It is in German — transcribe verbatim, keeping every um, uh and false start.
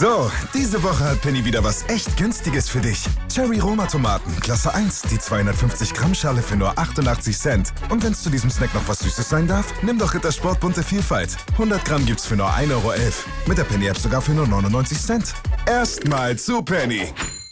So, diese Woche hat Penny wieder was echt Günstiges für dich. Cherry Roma Tomaten, Klasse eins, die zweihundertfünfzig Gramm Schale für nur achtundachtzig Cent. Und wenn es zu diesem Snack noch was Süßes sein darf, nimm doch Rittersport bunte Vielfalt. hundert Gramm gibt's für nur ein Euro elf. Mit der Penny App sogar für nur neunundneunzig Cent. Erstmal zu Penny.